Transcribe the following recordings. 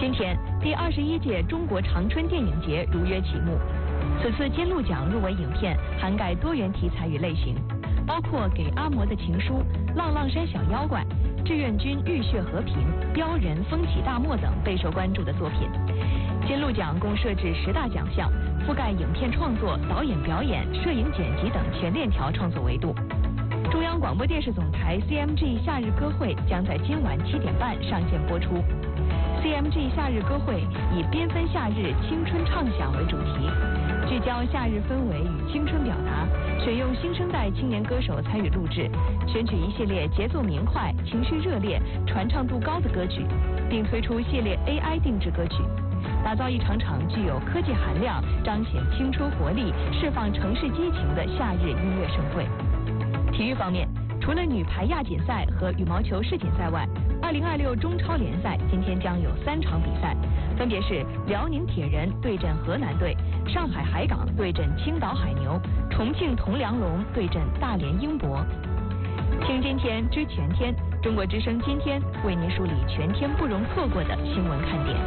今天，第21届中国长春电影节如约启幕。此次金鹿奖入围影片涵盖多元题材与类型，包括《给阿嬷的情书》、《浪浪山小妖怪》、《志愿军浴血和平》、《妖人风起大漠》等备受关注的作品。金鹿奖共设置10大奖项，覆盖影片创作、导演表演、摄影剪辑等全链条创作维度。中央广播电视总台 CMG 夏日歌会将在今晚7点半上线播出。CMG 夏日歌会以缤纷夏日青春畅想为主题，聚焦夏日氛围与青春表达，选用新生代青年歌手参与录制，选取一系列节奏明快、情绪热烈、传唱度高的歌曲，并推出系列 AI 定制歌曲，打造一场场具有科技含量、彰显青春活力、释放城市激情的夏日音乐盛会。体育方面，除了女排亚锦赛和羽毛球世锦赛外，2026中超联赛今天将有3场比赛，分别是辽宁铁人对阵河南队，上海海港对阵青岛海牛，重庆铜梁龙对阵大连英博。听今天知全天，中国之声今天为您梳理全天不容错过的新闻看点。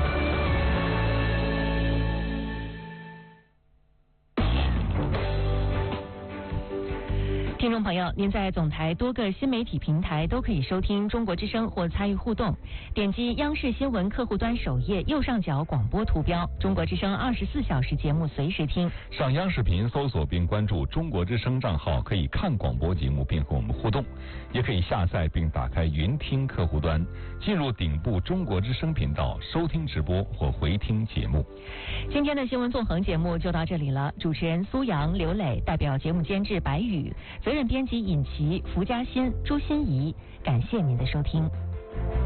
听众朋友，您在总台多个新媒体平台都可以收听中国之声或参与互动，点击央视新闻客户端首页右上角广播图标，中国之声24小时节目随时听。 上央视频搜索并关注中国之声账号，可以看广播节目并和我们互动，也可以下载并打开云听客户端，进入顶部中国之声频道收听直播或回听节目。 今天的新闻纵横节目就到这里了，主持人苏阳、刘磊，代表节目监制白宇，责任编辑尹琪、福嘉欣、朱心怡，感谢您的收听。